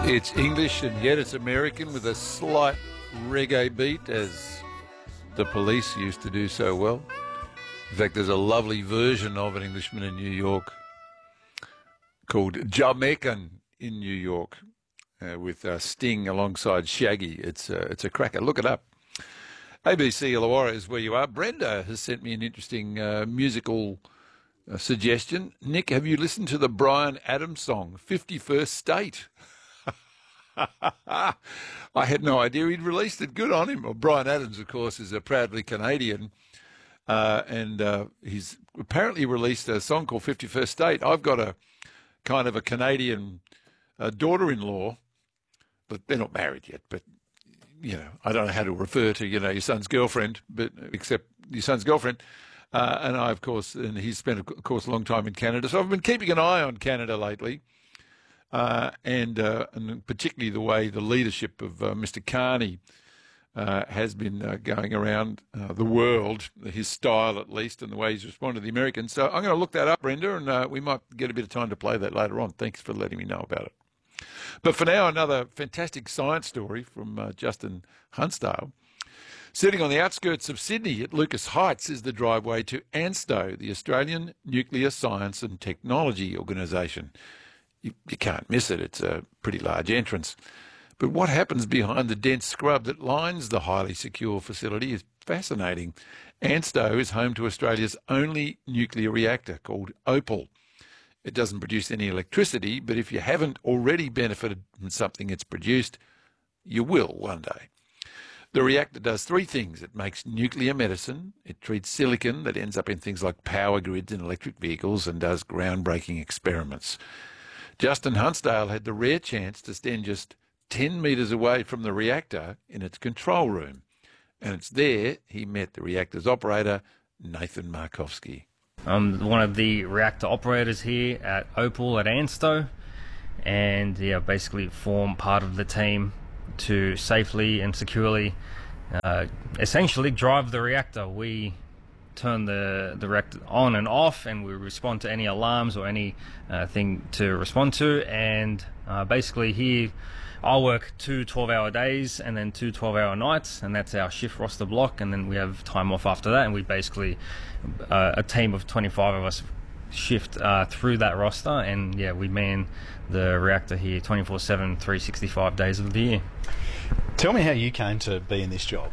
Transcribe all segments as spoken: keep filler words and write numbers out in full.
It's English and yet it's American with a slight reggae beat, as the Police used to do so well. In fact, there's a lovely version of An Englishman in New York called Jamaican in New York uh, with uh, Sting alongside Shaggy. It's, uh, it's a cracker. Look it up. A B C Illawarra is where you are. Brenda has sent me an interesting uh, musical uh, suggestion. Nick, have you listened to the Bryan Adams song, fifty-first State? I had no idea he'd released it. Good on him. Well, Bryan Adams, of course, is a proudly Canadian, uh, and uh, he's apparently released a song called fifty-first State. I've got a kind of a Canadian uh, daughter-in-law, but they're not married yet, but you know, I don't know how to refer to, you know, your son's girlfriend, but except your son's girlfriend. Uh, and I, of course, and he's spent, of course, a long time in Canada. So I've been keeping an eye on Canada lately, uh, and, uh, and particularly the way the leadership of uh, Mister Carney uh, has been uh, going around uh, the world, his style at least, and the way he's responded to the Americans. So I'm going to look that up, Brenda, and uh, we might get a bit of time to play that later on. Thanks for letting me know about it. But for now, another fantastic science story from uh, Justin Huntsdale. Sitting on the outskirts of Sydney at Lucas Heights is the driveway to ANSTO, the Australian Nuclear Science and Technology Organisation. You, you can't miss it. It's a pretty large entrance. But what happens behind the dense scrub that lines the highly secure facility is fascinating. ANSTO is home to Australia's only nuclear reactor called OPAL. It doesn't produce any electricity, but if you haven't already benefited from something it's produced, you will one day. The reactor does three things. It makes nuclear medicine, it treats silicon that ends up in things like power grids and electric vehicles, and does groundbreaking experiments. Justin Huntsdale had the rare chance to stand just ten metres away from the reactor in its control room, and it's there he met the reactor's operator, Nathan Markovsky. I'm one of the reactor operators here at OPAL at ANSTO, and yeah, basically form part of the team to safely and securely uh, essentially drive the reactor. We turn the, the reactor on and off, and we respond to any alarms or any uh, thing to respond to, and uh, basically here I work two twelve-hour days and then two twelve-hour nights, and that's our shift roster block, and then we have time off after that, and we basically, uh, a team of twenty-five of us shift uh, through that roster, and yeah, we man the reactor here twenty-four seven, three hundred sixty-five days of the year. Tell me how you came to be in this job.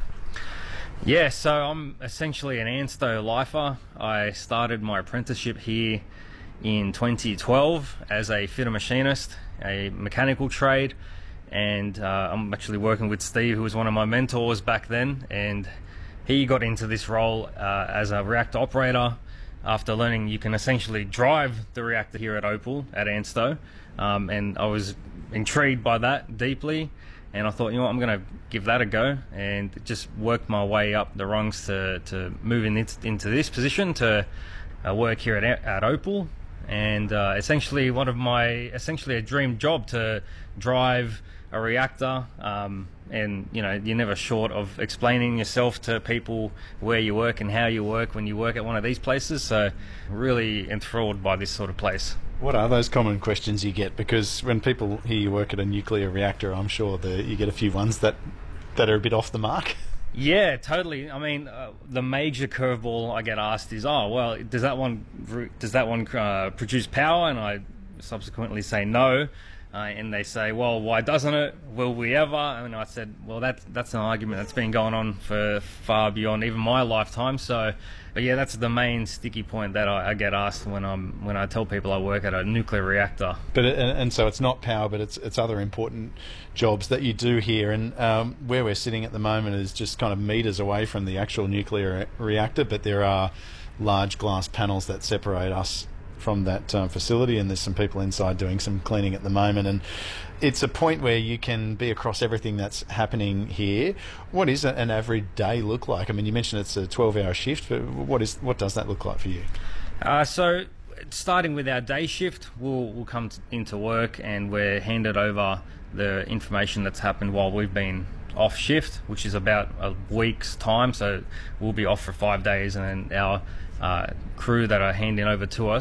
Yeah, so I'm essentially an ANSTO lifer. I started my apprenticeship here in twenty twelve as a fitter machinist, a mechanical trade. And uh, I'm actually working with Steve, who was one of my mentors back then, and he got into this role uh, as a reactor operator after learning you can essentially drive the reactor here at OPAL at ANSTO, um, and I was intrigued by that deeply, and I thought, you know what, I'm going to give that a go, and just worked my way up the rungs to, to move in it, into this position to uh, work here at, at OPAL. And uh, essentially one of my, essentially a dream job to drive a reactor, um, and you know, you're never short of explaining yourself to people where you work and how you work when you work at one of these places, so really enthralled by this sort of place. What are those common questions you get? Because when people hear you work at a nuclear reactor, I'm sure that you get a few ones that, that are a bit off the mark. Yeah, totally. I mean, uh, the major curveball I get asked is, oh, well, does that one, does that one uh, produce power? And I subsequently say no. Uh, and they say, well, why doesn't it? Will we ever? And I said, well, that, that's an argument that's been going on for far beyond even my lifetime. So, but yeah, that's the main sticky point that I, I get asked when I'm when I tell people I work at a nuclear reactor. But it, and, and so it's not power, but it's it's other important jobs that you do here. And um, where we're sitting at the moment is just kind of meters away from the actual nuclear reactor, but there are large glass panels that separate us from that um, facility, and there's some people inside doing some cleaning at the moment, and it's a point where you can be across everything that's happening here. What is an average day look like? I mean, you mentioned it's a twelve-hour shift, but what is what does that look like for you? Uh, so starting with our day shift, we'll, we'll come to, into work, and we're handed over the information that's happened while we've been off shift, which is about a week's time, so we'll be off for five days, and then our uh, crew that are handing over to us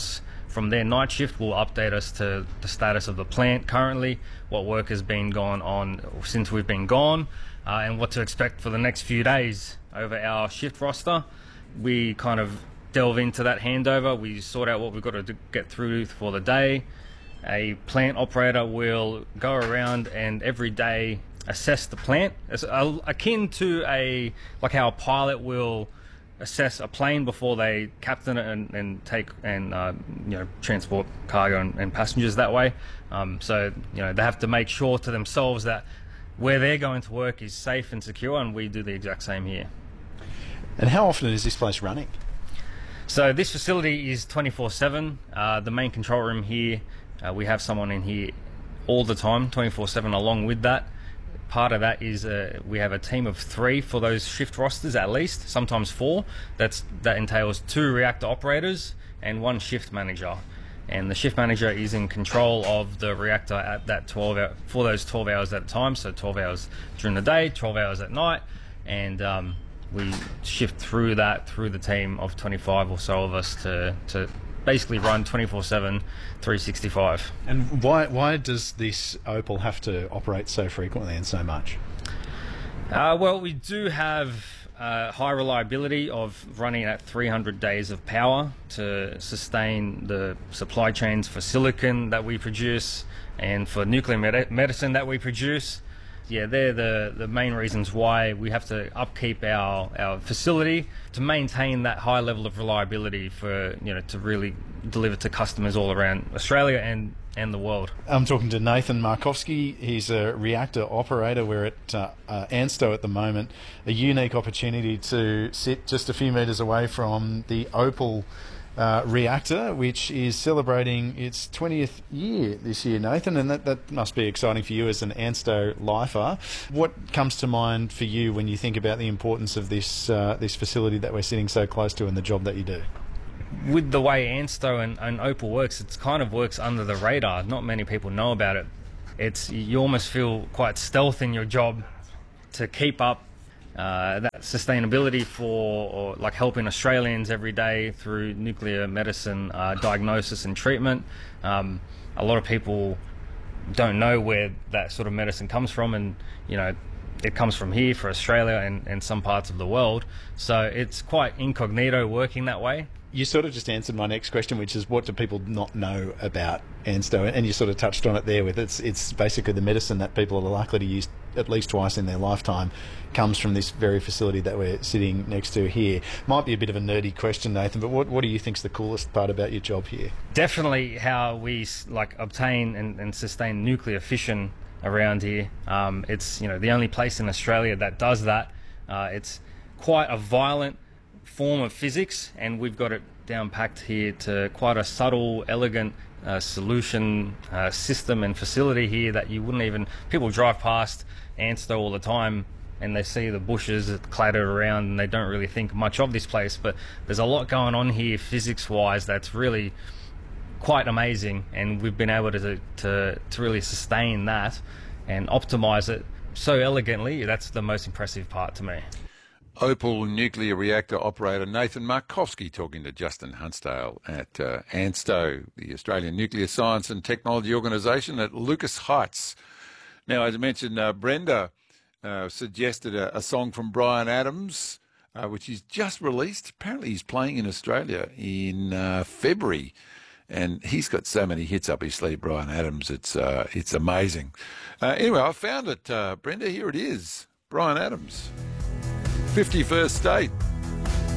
from their night shift will update us to the status of the plant currently, what work has been going on since we've been gone, uh, and what to expect for the next few days over our shift roster. We kind of delve into that handover. We sort out what we've got to do, get through for the day. A plant operator will go around and every day assess the plant. It's akin to a like how a pilot will assess a plane before they captain it and, and take and uh, you know transport cargo and, and passengers that way. Um, so you know they have to make sure to themselves that where they're going to work is safe and secure, and we do the exact same here. And how often is this place running? So this facility is twenty-four seven. Uh, the main control room here, uh, we have someone in here all the time, twenty-four seven. Along with that, part of that is uh, we have a team of three for those shift rosters, at least, sometimes four. That's that entails two reactor operators and one shift manager. And the shift manager is in control of the reactor at that twelve hour, for those twelve hours at a time. So twelve hours during the day, twelve hours at night, and um, we shift through that through the team of twenty-five or so of us to to basically run twenty-four seven, three sixty-five. And why why does this Opal have to operate so frequently and so much? Uh, well, we do have uh, high reliability of running at three hundred days of power to sustain the supply chains for silicon that we produce and for nuclear med- medicine that we produce. Yeah, they're the, the main reasons why we have to upkeep our, our facility to maintain that high level of reliability for, you know, to really deliver to customers all around Australia and, and the world. I'm talking to Nathan Markovski. He's a reactor operator. We're at uh, uh, ANSTO at the moment. A unique opportunity to sit just a few metres away from the Opal Uh, reactor, which is celebrating its twentieth year this year, Nathan, and that, that must be exciting for you as an ANSTO lifer. What comes to mind for you when you think about the importance of this uh, this facility that we're sitting so close to and the job that you do? With the way ANSTO and, and Opal works, it kind of works under the radar. Not many people know about it. It's you almost feel quite stealth in your job to keep up Uh, that sustainability for or like helping Australians every day through nuclear medicine uh, diagnosis and treatment. Um, a lot of people don't know where that sort of medicine comes from, and you know it comes from here for Australia and, and some parts of the world. So it's quite incognito working that way. You sort of just answered my next question, which is what do people not know about ANSTO? And you sort of touched on it there with it's it's basically the medicine that people are likely to use at least twice in their lifetime comes from this very facility that we're sitting next to here. Might be a bit of a nerdy question, Nathan, but what, what do you think's the coolest part about your job here? Definitely how we like obtain and, and sustain nuclear fission around here. Um, it's you know the only place in Australia that does that. Uh, it's quite a violent form of physics, and we've got it down packed here to quite a subtle, elegant uh, solution uh, system and facility here that you wouldn't even. People drive past ANSTO all the time and they see the bushes clattered around and they don't really think much of this place, but there's a lot going on here physics wise that's really quite amazing, and we've been able to to, to really sustain that and optimize it so elegantly. That's the most impressive part to me. Opal nuclear reactor operator Nathan Markovski talking to Justin Huntsdale at uh, ANSTO, the Australian Nuclear Science and Technology Organisation at Lucas Heights. Now, as I mentioned, uh, Brenda uh, suggested a, a song from Bryan Adams, uh, which he's just released. Apparently he's playing in Australia in uh, February, and he's got so many hits up his sleeve, Bryan Adams. It's, uh, it's amazing. Uh, anyway, I found it, uh, Brenda. Here it is, Bryan Adams. fifty-first State.